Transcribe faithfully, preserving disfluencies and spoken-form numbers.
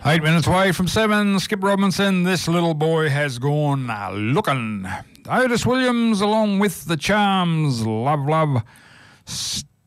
Eight minutes away from seven, Skip Robinson, This Little Boy Has Gone Looking. Otis Williams along with the Charms, Love, Love,